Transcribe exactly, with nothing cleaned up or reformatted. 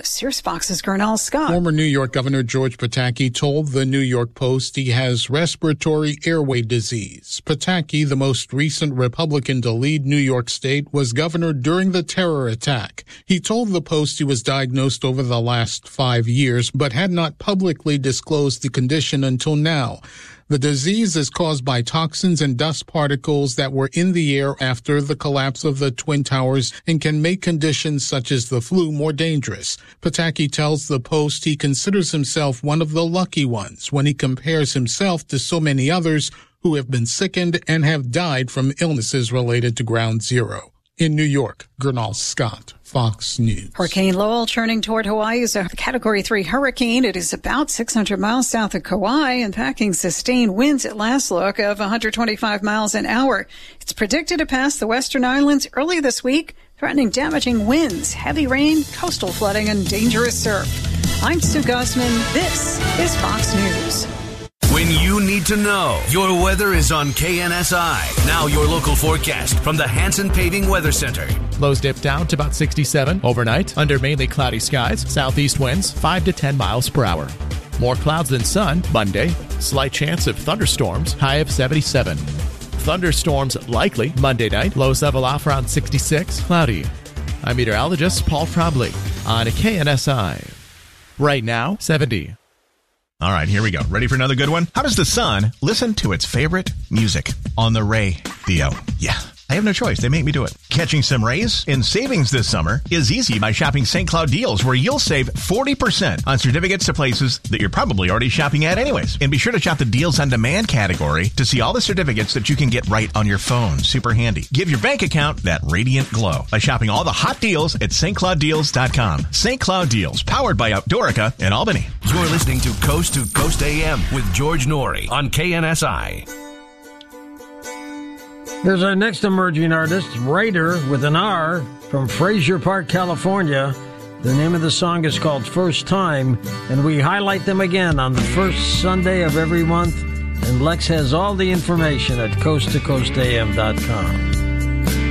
News. Here's Fox's Gernal Scott. Former New York Governor George Pataki told the New York Post he has respiratory airway disease. Pataki, the most recent Republican to lead New York State, was governor during the terror attack. He told the Post he was diagnosed over the last five years, but had not publicly disclosed the condition until now. The disease is caused by toxins and dust particles that were in the air after the collapse of the Twin Towers and can make conditions such as the flu more dangerous. Pataki tells the Post he considers himself one of the lucky ones when he compares himself to so many others who have been sickened and have died from illnesses related to Ground Zero. In New York, Gernal Scott, Fox News. Hurricane Lowell turning toward Hawaii is a Category three hurricane. It is about six hundred miles south of Kauai and packing sustained winds at last look of one hundred twenty-five miles an hour. It's predicted to pass the western islands early this week, threatening damaging winds, heavy rain, coastal flooding, and dangerous surf. I'm Sue Gussman. This is Fox News. When you need to know, your weather is on K N S I. Now your local forecast from the Hanson Paving Weather Center. Lows dip down to about sixty-seven overnight under mainly cloudy skies. Southeast winds five to ten miles per hour. More clouds than sun Monday. Slight chance of thunderstorms. High of seventy-seven. Thunderstorms likely Monday night. Lows level off around sixty-six. Cloudy. I'm meteorologist Paul Trombley on K N S I. Right now, seventy. All right, here we go. Ready for another good one? How does the sun listen to its favorite music on the radio? Yeah, I have no choice. They make me do it. Catching some rays in savings this summer is easy by shopping Saint Cloud Deals, where you'll save forty percent on certificates to places that you're probably already shopping at anyways. And be sure to shop the Deals on Demand category to see all the certificates that you can get right on your phone. Super handy. Give your bank account that radiant glow by shopping all the hot deals at St Cloud Deals dot com. Saint Cloud Deals, powered by Outdoorica in Albany. You're listening to Coast to Coast A M with George Norrie on K N S I. Here's our next emerging artist, writer with an R from Frazier Park, California. The name of the song is called First Time, and we highlight them again on the first Sunday of every month. And Lex has all the information at coast to coast a m dot com.